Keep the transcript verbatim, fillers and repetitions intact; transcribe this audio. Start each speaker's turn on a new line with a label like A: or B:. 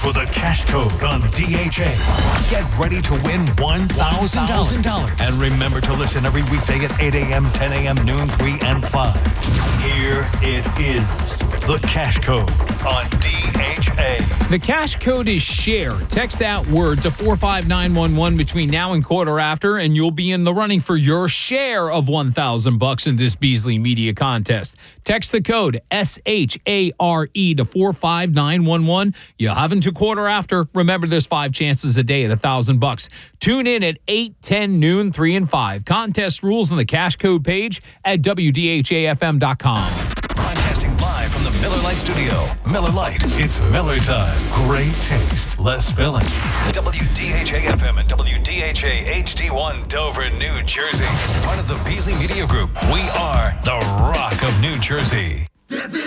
A: for the cash code on D H A. Get ready to win one thousand dollars. And remember to listen every weekday at eight a.m., ten a.m., noon, three, and five. Here it is. The cash code on D H A.
B: The cash code is SHARE. Text that word to four five nine one one between now and quarter after, and you'll be in the running for your share of one thousand bucks in this Beasley Media contest. Text the code S H A R E to four five nine one one. You have until quarter after. Remember, there's five chances a day at one thousand bucks. Tune in at eight, ten, noon, three, and five. Contest rules on the cash code page at W D H A F M dot com.
A: Broadcasting live from the Miller Lite studio. Miller Lite, it's Miller time. Great taste, less filling. W D H A F M and W D H A H D one Dover, New Jersey. Part of the Beasley Media Group. We are the Rock of New Jersey.